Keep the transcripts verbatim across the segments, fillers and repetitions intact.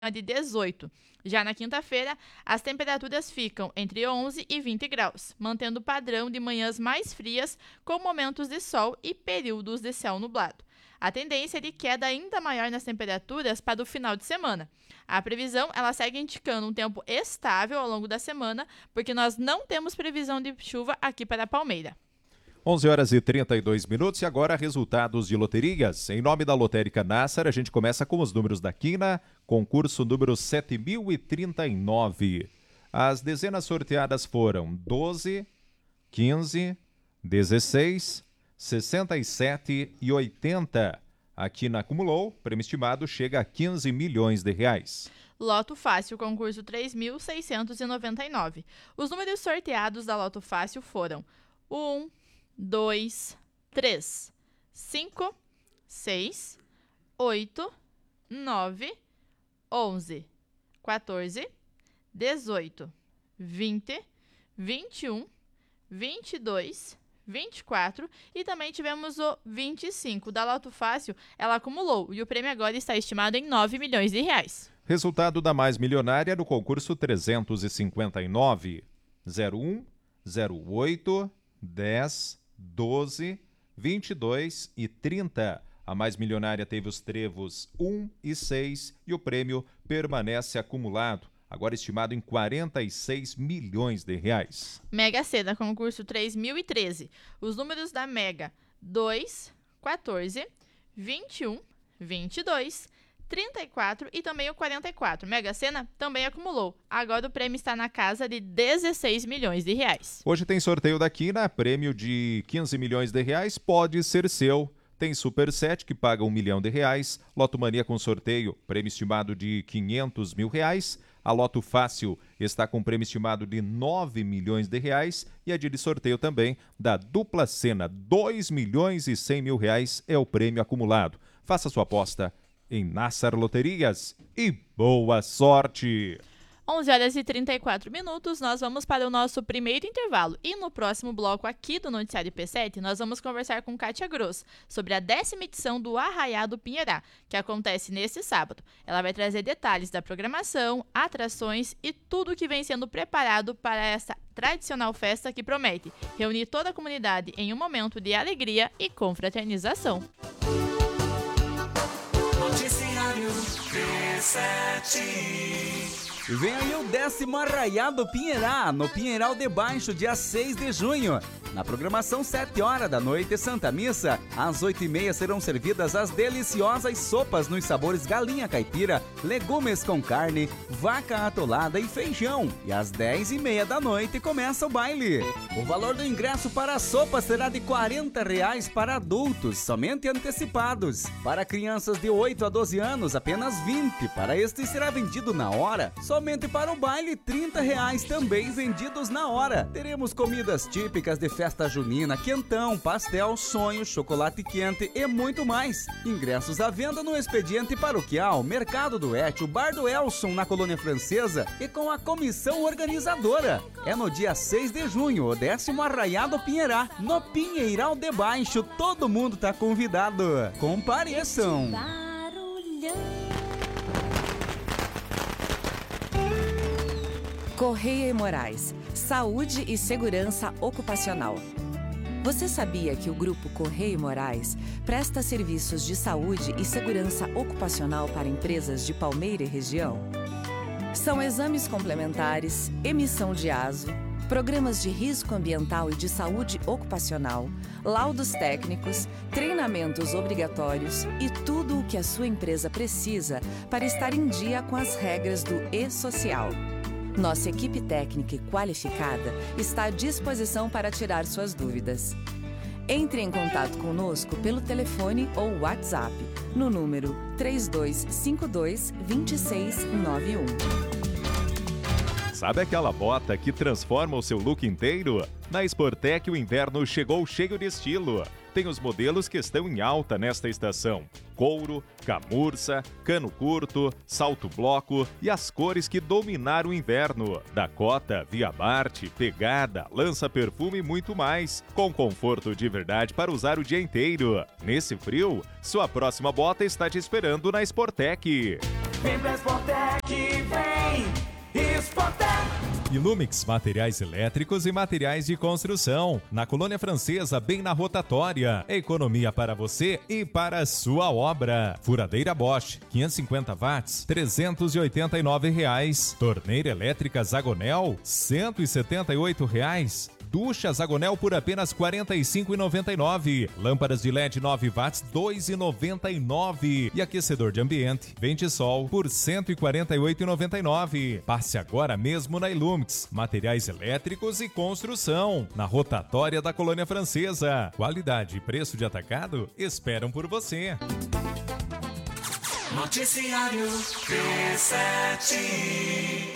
de dezoito. Já na quinta-feira, as temperaturas ficam entre onze e vinte graus, mantendo o padrão de manhãs mais frias, com momentos de sol e períodos de céu nublado. A tendência é de queda ainda maior nas temperaturas para o final de semana. A previsão ela segue indicando um tempo estável ao longo da semana, porque nós não temos previsão de chuva aqui para Palmeira. onze horas e trinta e dois minutos e agora resultados de loterias. Em nome da Lotérica Nassar, a gente começa com os números da quina, concurso número sete mil e trinta e nove. As dezenas sorteadas foram doze, quinze, dezesseis, sessenta e sete e oitenta. A quina acumulou, prêmio estimado chega a quinze milhões de reais. Loto Fácil, concurso três mil seiscentos e noventa e nove. Os números sorteados da Loto Fácil foram um, dois, três, cinco, seis, oito, nove, onze, quatorze, dezoito, vinte, vinte e um, vinte e dois, vinte e quatro e também tivemos o vinte e cinco. Da Loto Fácil, ela acumulou e o prêmio agora está estimado em nove milhões de reais. Resultado da mais milionária no concurso trezentos e cinquenta e nove. zero um, zero oito, dez, doze, vinte e dois e trinta. A mais milionária teve os trevos um e seis e o prêmio permanece acumulado, agora estimado em quarenta e seis milhões de reais. Mega Sena, concurso três mil e treze. Os números da Mega: dois, quatorze, vinte e um, vinte e dois, trinta e quatro e também o quarenta e quatro. Mega Sena também acumulou. Agora o prêmio está na casa de dezesseis milhões de reais. Hoje tem sorteio da quina, prêmio de quinze milhões de reais, pode ser seu. Tem Super sete, que paga um milhão de reais. Loto Mania com sorteio, prêmio estimado de quinhentos mil reais. A Loto Fácil está com prêmio estimado de nove milhões de reais. E a de sorteio também da Dupla Sena, dois milhões e cem mil reais é o prêmio acumulado. Faça sua aposta em Nassar Loterias e boa sorte! onze horas e trinta e quatro minutos, nós vamos para o nosso primeiro intervalo. E no próximo bloco aqui do Noticiário P sete, nós vamos conversar com Kátia Gross sobre a décima edição do Arraiado Pinheirá, que acontece neste sábado. Ela vai trazer detalhes da programação, atrações e tudo que vem sendo preparado para essa tradicional festa que promete reunir toda a comunidade em um momento de alegria e confraternização. Noticiário P sete. Vem aí o décimo Arraiado Pinheirá, no Pinheiral de Baixo, dia seis de junho. Na programação, sete horas da noite, Santa Missa. Às oito e meia serão servidas as deliciosas sopas nos sabores galinha caipira, legumes com carne, vaca atolada e feijão. E às dez e meia da noite começa o baile. O valor do ingresso para a sopa será de quarenta reais para adultos, somente antecipados. Para crianças de oito a doze anos, apenas vinte. Para este será vendido na hora. Somente para o baile, trinta reais também vendidos na hora. Teremos comidas típicas de festa junina, quentão, pastel, sonho, chocolate quente e muito mais. Ingressos à venda no Expediente Paroquial, Mercado do Étio, Bar do Elson, na Colônia Francesa e com a comissão organizadora. É no dia seis de junho, o décimo Arraiado Pinheirá, no Pinheiral de Baixo. Todo mundo tá convidado. Compareçam! Correia e Moraes, saúde e segurança ocupacional. Você sabia que o Grupo Correia e Moraes presta serviços de saúde e segurança ocupacional para empresas de Palmeira e região? São exames complementares, emissão de aso, programas de risco ambiental e de saúde ocupacional, laudos técnicos, treinamentos obrigatórios e tudo o que a sua empresa precisa para estar em dia com as regras do E-Social. Nossa equipe técnica e qualificada está à disposição para tirar suas dúvidas. Entre em contato conosco pelo telefone ou WhatsApp no número três dois cinco dois, dois seis nove um. Sabe aquela bota que transforma o seu look inteiro? Na Sportec o inverno chegou cheio de estilo. Tem os modelos que estão em alta nesta estação: couro, camurça, cano curto, salto bloco e as cores que dominaram o inverno: Dakota, Via Marte, Pegada, Lança Perfume e muito mais, com conforto de verdade para usar o dia inteiro. Nesse frio, sua próxima bota está te esperando na Sportec. Vem pra Sportec, vem Sportec. Ilumix, materiais elétricos e materiais de construção. Na Colônia Francesa, bem na rotatória. Economia para você e para a sua obra. Furadeira Bosch, quinhentos e cinquenta watts, trezentos e oitenta e nove reais. Torneira elétrica Zagonel, cento e setenta e oito reais. Ducha Zagonel por apenas quarenta e cinco reais e noventa e nove centavos. Lâmpadas de L E D nove watts, dois reais e noventa e nove centavos. E aquecedor de ambiente, Ventisol, por cento e quarenta e oito reais e noventa e nove centavos. Passe agora mesmo na Ilumix. Materiais elétricos e construção. Na rotatória da Colônia Francesa. Qualidade e preço de atacado esperam por você. Noticiário P sete.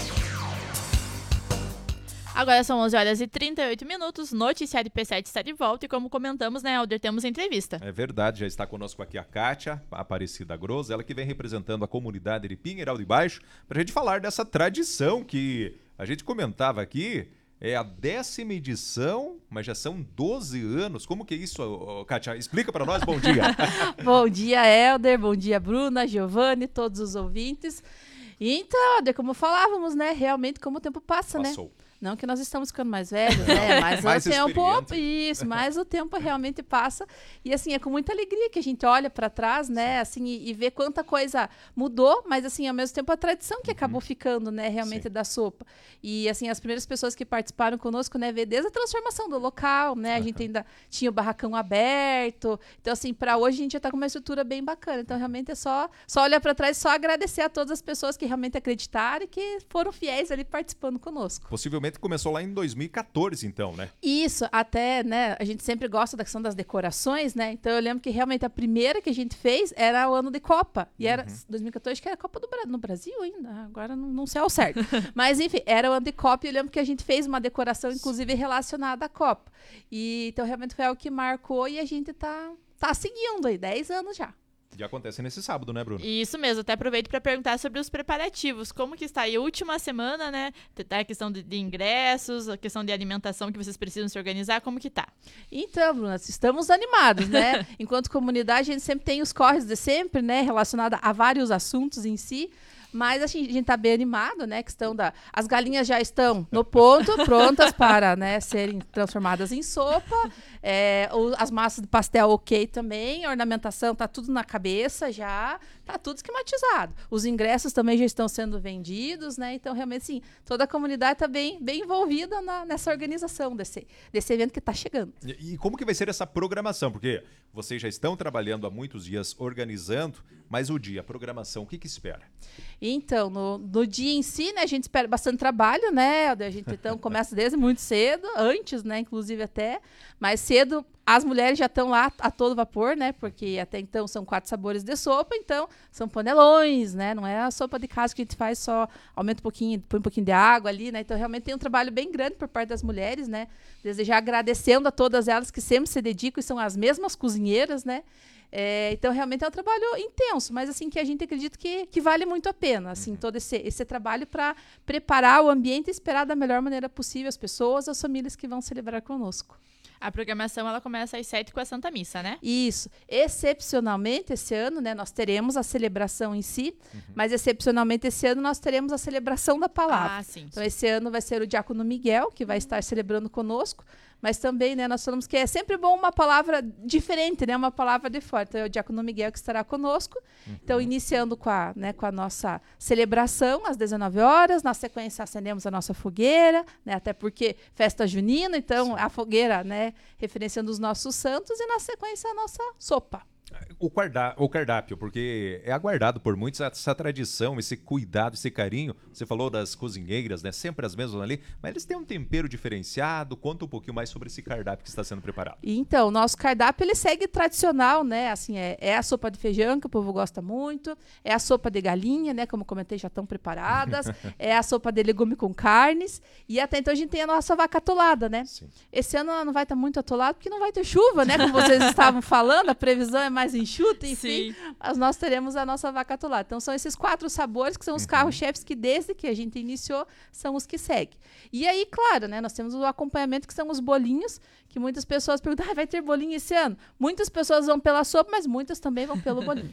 Agora são onze horas e trinta e oito minutos, Noticiário P sete está de volta e como comentamos, né, Alder, temos entrevista. É verdade, já está conosco aqui a Kátia, a Aparecida Gross, ela que vem representando a comunidade de Pinheiral de Baixo, para a gente falar dessa tradição que a gente comentava aqui, é a décima edição, mas já são doze anos. Como que é isso, Kátia? Explica para nós, bom dia. Bom dia, Helder, bom dia, Bruna, Giovanni, todos os ouvintes. Então, Helder, como falávamos, né, realmente como o tempo passa, Passou. né? Não que nós estamos ficando mais velhos, né? Mas Mais o tempo, experiente. isso, mas o tempo realmente passa. E assim, é com muita alegria que a gente olha para trás, né? Assim, e, e vê quanta coisa mudou, mas assim, ao mesmo tempo a tradição que Uhum. acabou ficando, né, realmente Sim. da sopa. E assim, as primeiras pessoas que participaram conosco, né, vê desde a transformação do local, né? A Uhum. gente ainda tinha o barracão aberto. Então assim, para hoje a gente já tá com uma estrutura bem bacana. Então realmente é só só olhar para trás, só agradecer a todas as pessoas que realmente acreditaram e que foram fiéis ali participando conosco. Possivelmente começou lá em dois mil e quatorze, então, né? Isso, até, né, a gente sempre gosta da questão das decorações, né, então eu lembro que realmente a primeira que a gente fez era o ano de Copa, e era, dois mil e quatorze, que era a Copa do Brasil, no Brasil ainda, agora não, não sei ao certo, mas enfim, era o ano de Copa e eu lembro que a gente fez uma decoração, inclusive, relacionada à Copa, e então realmente foi algo que marcou e a gente tá, tá seguindo aí, dez anos já. E acontece nesse sábado, né, Bruno? Isso mesmo, até aproveito para perguntar sobre os preparativos, como que está aí a última semana, né, tá a questão de, de ingressos, a questão de alimentação que vocês precisam se organizar, como que tá? Então, Bruna, estamos animados, né? Enquanto comunidade, a gente sempre tem os corres de sempre, né? Relacionado a vários assuntos em si. Mas assim, a gente tá bem animado, né? A questão da... As galinhas já estão no ponto, prontas para, né, serem transformadas em sopa. É, o- as massas de pastel ok também. A ornamentação tá tudo na cabeça já. Tá tudo esquematizado. Os ingressos também já estão sendo vendidos, né? Então, realmente, sim, toda a comunidade tá bem, bem envolvida na- nessa organização desse, desse evento que tá chegando. E, e como que vai ser essa programação? Porque vocês já estão trabalhando há muitos dias organizando, mas o dia, a programação, o que que espera? Então, no, no dia em si, né, a gente espera bastante trabalho, né? A gente então começa desde muito cedo, antes, né, inclusive até, mais cedo. As mulheres já estão lá a todo vapor, né? Porque até então são quatro sabores de sopa, então são panelões, né? Não é a sopa de casa que a gente faz só aumenta um pouquinho, põe um pouquinho de água ali, né? Então realmente tem um trabalho bem grande por parte das mulheres, né? Desde já agradecendo a todas elas que sempre se dedicam e são as mesmas cozinheiras, né? É, então, realmente é um trabalho intenso, mas assim, que a gente acredita que, que vale muito a pena, assim, todo esse, esse trabalho para preparar o ambiente e esperar da melhor maneira possível as pessoas, as famílias que vão celebrar conosco. A programação, ela começa às sete com a Santa Missa, né? Isso. Excepcionalmente, esse ano, né, nós teremos a celebração em si, mas excepcionalmente esse ano nós teremos a celebração da palavra. Ah, sim. Então, esse ano vai ser o diácono Miguel, que vai estar celebrando conosco, mas também, né, nós falamos que é sempre bom uma palavra diferente, né, uma palavra de fora. Então, é o diácono Miguel que estará conosco. Então, iniciando com a, né, com a nossa celebração, às dezenove horas, na sequência acendemos a nossa fogueira, né, até porque festa junina, então a fogueira, né, referenciando os nossos santos, e na sequência a nossa sopa. O, guarda, o cardápio, porque é aguardado por muitos essa tradição, esse cuidado, esse carinho. Você falou das cozinheiras, né? Sempre as mesmas ali, mas eles têm um tempero diferenciado. Conta um pouquinho mais sobre esse cardápio que está sendo preparado. E, então, o nosso cardápio, ele segue tradicional, né? Assim, é, é a sopa de feijão, que o povo gosta muito, é a sopa de galinha, né? Como comentei, já estão preparadas, é a sopa de legume com carnes, e até então a gente tem a nossa vaca atolada, né? Sim. Esse ano ela não vai estar muito atolada, porque não vai ter chuva, né? Como vocês estavam falando, a previsão é mais em enxuta, enfim. Sim. Mas nós teremos a nossa vaca atolada. Então, são esses quatro sabores que são os Uhum. carros-chefes que, desde que a gente iniciou, são os que seguem. E aí, claro, né, nós temos o acompanhamento, que são os bolinhos, que muitas pessoas perguntam, ah, vai ter bolinho esse ano? Muitas pessoas vão pela sopa, mas muitas também vão pelo bolinho.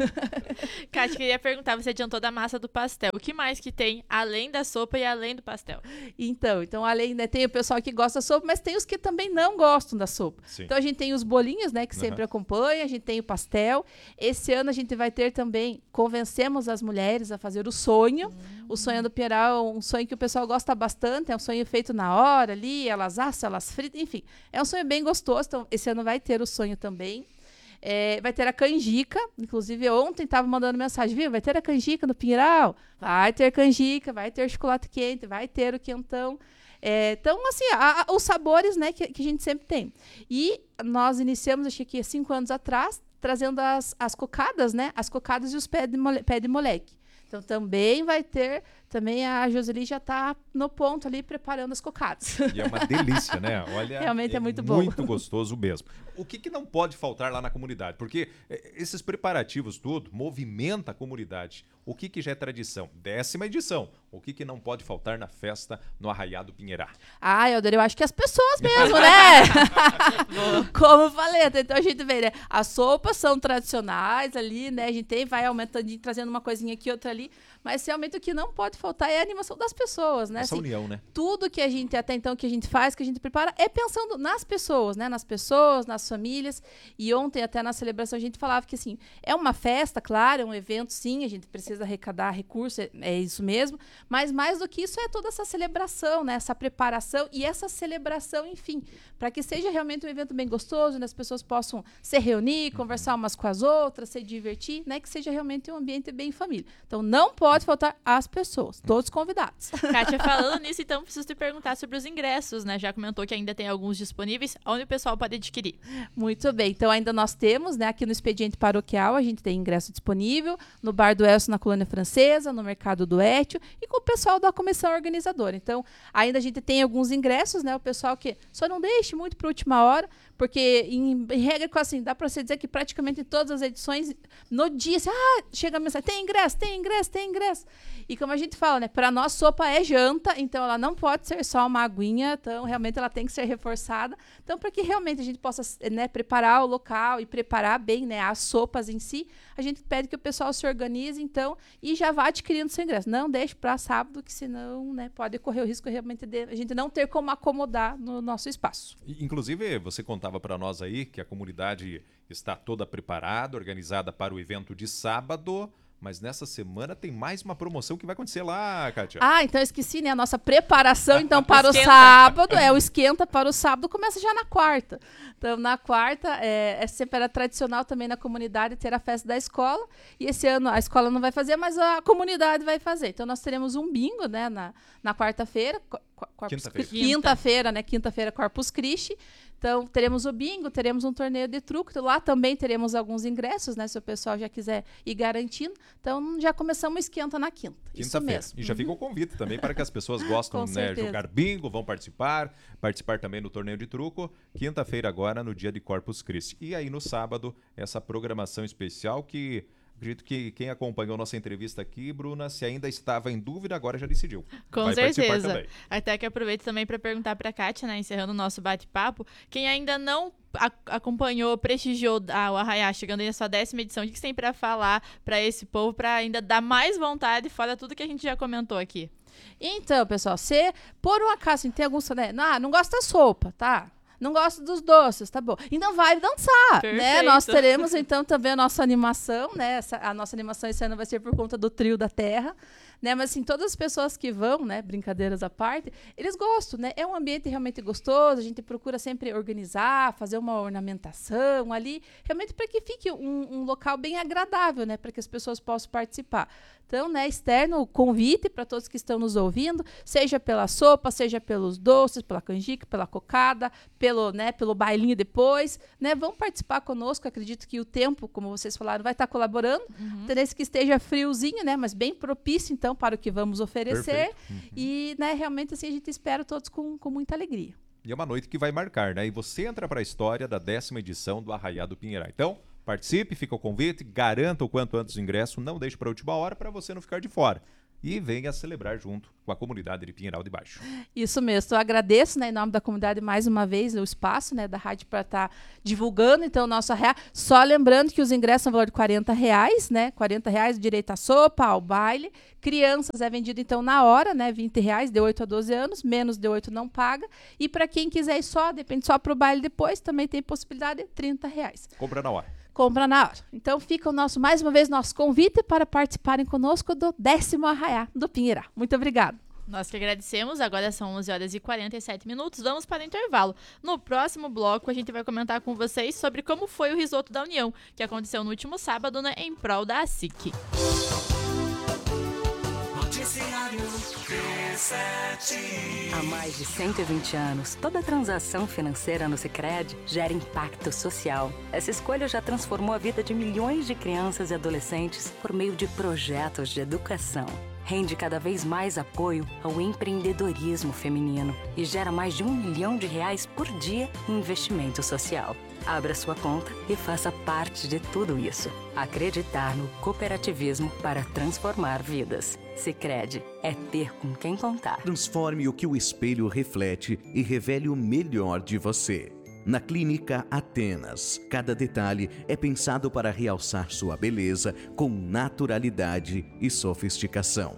Kátia, queria perguntar, você adiantou da massa do pastel. O que mais que tem além da sopa e além do pastel? Então, então além, né, tem o pessoal que gosta da sopa, mas tem os que também não gostam da sopa. Sim. Então a gente tem os bolinhos, né, que sempre Uhum. acompanha, a gente tem o pastel. Esse ano a gente vai ter também, convencemos as mulheres a fazer o sonho. O sonho do Pinheiral é um sonho que o pessoal gosta bastante, é um sonho feito na hora ali, elas assam, elas fritam, enfim. É um sonho bem gostoso, então esse ano vai ter o sonho também. É, vai ter a canjica, inclusive ontem estava mandando mensagem, viu? Vai ter a canjica no Pinheiral? Vai ter canjica, vai ter chocolate quente, vai ter o quentão. É, então, assim, a- a- os sabores, né, que, que a gente sempre tem. E nós iniciamos, acho que há cinco anos atrás, trazendo as, as cocadas, né? As cocadas e os pé de, mole, pé de moleque. Então, também vai ter, também a Joseli já está no ponto ali, preparando as cocadas. E é uma delícia, né? Olha, Realmente é muito bom. Muito gostoso mesmo. O que, que não pode faltar lá na comunidade? Porque eh, esses preparativos tudo movimenta a comunidade. O que, que já é tradição? Décima edição. O que, que não pode faltar na festa no Arraiá do Pinheirá? Ah, Helder, eu acho que as pessoas mesmo, né? Como eu falei, então a gente vê, né? As sopas são tradicionais ali, né? A gente tem, vai aumentando, e trazendo uma coisinha aqui, outra ali. Mas realmente o que não pode faltar é a animação das pessoas, né? Essa Assim, união, né? tudo que a gente, até então, que a gente faz, que a gente prepara, é pensando nas pessoas, né? Nas pessoas, nas famílias. E ontem, até na celebração, a gente falava que, assim, é uma festa, claro, é um evento, sim, a gente precisa arrecadar recursos, é, é isso mesmo. Mas mais do que isso é toda essa celebração, né? Essa preparação e essa celebração, enfim, para que seja realmente um evento bem gostoso, onde as pessoas possam se reunir, conversar umas com as outras, se divertir, né? Que seja realmente um ambiente bem família. Então, não pode faltar as pessoas, todos convidados. Kátia, falando nisso, então, preciso te perguntar sobre os ingressos, né? Já comentou que ainda tem alguns disponíveis. Onde o pessoal pode adquirir? Muito bem, então ainda nós temos, né, aqui no Expediente Paroquial, a gente tem ingresso disponível, no Bar do Elcio, na Colônia Francesa, no Mercado do Étio, e com o pessoal da comissão organizadora. Então, ainda a gente tem alguns ingressos, né, o pessoal que só não deixe muito para a última hora, porque em, em regra, assim, dá para você dizer que praticamente em todas as edições, no dia, assim, ah, chega a mensagem, tem ingresso, tem ingresso, tem ingresso. E como a gente fala, né, para nós sopa é janta, então ela não pode ser só uma aguinha, então realmente ela tem que ser reforçada. Então, para que realmente a gente possa, né, preparar o local e preparar bem, né, as sopas em si, a gente pede que o pessoal se organize, então, e já vá adquirindo seu ingresso. Não deixe para sábado, que senão, né, pode correr o risco realmente de a gente não ter como acomodar no nosso espaço. E, inclusive, você contava para nós aí que a comunidade está toda preparada, organizada para o evento de sábado. Mas nessa semana tem mais uma promoção que vai acontecer lá, Kátia. Ah, então eu esqueci, né? A nossa preparação, então, para o Esquenta. sábado, é o esquenta para o sábado, começa já na quarta. Então, na quarta, é, é sempre era tradicional também na comunidade ter a festa da escola. E esse ano a escola não vai fazer, mas a comunidade vai fazer. Então, nós teremos um bingo, né? Na, na quarta-feira. co- co- Corpus Quinta-feira. Cri- Quinta-feira, né? Quinta-feira, Corpus Christi. Então, teremos o bingo, teremos um torneio de truco. Então, lá também teremos alguns ingressos, né? Se o pessoal já quiser ir garantindo. Então, já começamos o esquenta na quinta. Isso Quinta-feira. mesmo. E já fica o convite também para que as pessoas gostam, Com né, certeza. jogar bingo, vão participar, participar também no torneio de truco. Quinta-feira agora, no dia de Corpus Christi. E aí no sábado, essa programação especial que acredito que quem acompanhou nossa entrevista aqui, Bruna, se ainda estava em dúvida, agora já decidiu. Com Vai participar certeza. também. Até que aproveito também para perguntar para a Kátia, né, encerrando o nosso bate-papo, quem ainda não a- acompanhou, prestigiou a- o Arraiá, chegando aí na sua décima edição, o que que você tem para falar para esse povo, para ainda dar mais vontade, fora tudo que a gente já comentou aqui? Então, pessoal, se por um acaso assim, tem alguns, né? Ah, não gosta da sopa, tá? Não gosta dos doces, tá bom. Então vai dançar, né? Perfeito. Nós teremos, então, também a nossa animação, né? Essa, a nossa animação esse ano vai ser por conta do Trio da Terra, né? Mas, assim, todas as pessoas que vão, né? Brincadeiras à parte, eles gostam, né? É um ambiente realmente gostoso, a gente procura sempre organizar, fazer uma ornamentação ali, realmente para que fique um, um local bem agradável, né? Para que as pessoas possam participar. Então, né, externo o convite para todos que estão nos ouvindo, seja pela sopa, seja pelos doces, pela canjica, pela cocada, pelo, né, pelo bailinho depois, né? Vão participar conosco, acredito que o tempo, como vocês falaram, vai estar colaborando. Uhum. Interesse que esteja friozinho, né, mas bem propício, então, para o que vamos oferecer. Perfeito. Uhum. E, né, realmente, assim, a gente espera todos com, com muita alegria. E é uma noite que vai marcar, né? E você entra para a história da décima edição do Arraiá do Pinheirá. Então, Participe, fica o convite, garanta o quanto antes o ingresso, não deixe para a última hora para você não ficar de fora. E venha celebrar junto com a comunidade de Pinheiral de Baixo. Isso mesmo. Eu agradeço, né, em nome da comunidade, mais uma vez, o espaço, né, da rádio para estar tá divulgando, então, o nosso arraiá. Só lembrando que os ingressos são valor de quarenta reais, né? quarenta reais, direito à sopa, ao baile. Crianças é vendido, então, na hora, né? vinte reais, de oito a doze anos. Menos de oito não paga. E para quem quiser ir só, depende só para o baile depois, também tem possibilidade de trinta reais. Compra na hora. Compra na hora. Então fica o nosso, mais uma vez, nosso convite para participarem conosco do décimo Arraiá do Pinheirá. Muito obrigada. Nós que agradecemos. Agora são onze horas e quarenta e sete minutos. Vamos para o intervalo. No próximo bloco, a gente vai comentar com vocês sobre como foi o Risoto da União, que aconteceu no último sábado, né, em prol da A S I C. Noticiário T sete. Há mais de cento e vinte anos, toda transação financeira no Sicredi gera impacto social. Essa escolha já transformou a vida de milhões de crianças e adolescentes por meio de projetos de educação. Rende cada vez mais apoio ao empreendedorismo feminino e gera mais de um milhão de reais por dia em investimento social. Abra sua conta e faça parte de tudo isso. Acreditar no cooperativismo para transformar vidas. Sicredi é ter com quem contar. Transforme o que o espelho reflete e revele o melhor de você. Na Clínica Atenas, cada detalhe é pensado para realçar sua beleza com naturalidade e sofisticação.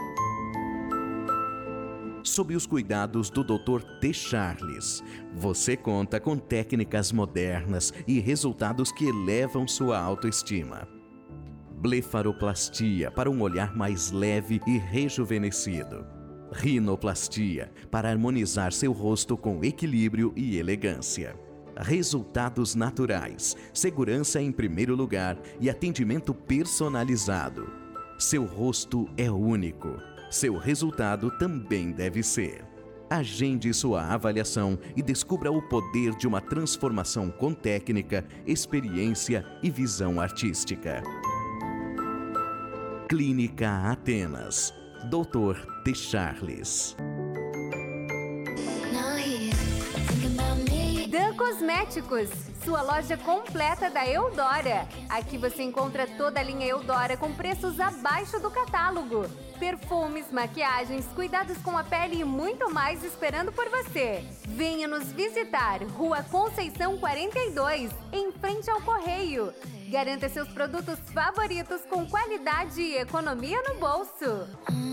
Sob os cuidados do doutor T. Charles, você conta com técnicas modernas e resultados que elevam sua autoestima. Blefaroplastia para um olhar mais leve e rejuvenescido. Rinoplastia para harmonizar seu rosto com equilíbrio e elegância. Resultados naturais, segurança em primeiro lugar e atendimento personalizado. Seu rosto é único. Seu resultado também deve ser. Agende sua avaliação e descubra o poder de uma transformação com técnica, experiência e visão artística. Clínica Atenas. doutor T. Charles. Dan Cosméticos, sua loja completa da Eudora. Aqui você encontra toda a linha Eudora com preços abaixo do catálogo. Perfumes, maquiagens, cuidados com a pele e muito mais esperando por você. Venha nos visitar, Rua Conceição quarenta e dois, em frente ao Correio. Garanta seus produtos favoritos com qualidade e economia no bolso.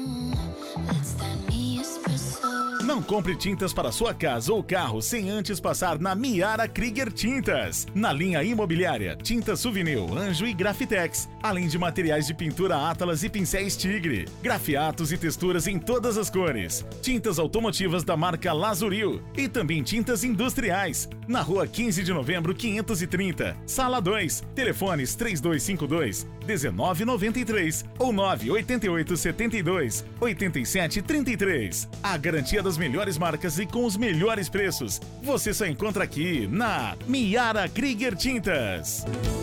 Não compre tintas para sua casa ou carro sem antes passar na Miara Krieger Tintas. Na linha imobiliária, tintas Souvenir, Anjo e Grafitex. Além de materiais de pintura Atlas e pincéis Tigre. Grafiatos e texturas em todas as cores. Tintas automotivas da marca Lazuril. E também tintas industriais. Na rua quinze de novembro, quinhentos e trinta. Sala dois. Telefones três dois cinco dois, um nove nove três ou nove oito oito sete dois, oito sete três três. A garantia das melhores marcas e com os melhores preços. Você só encontra aqui na Miara Krieger Tintas.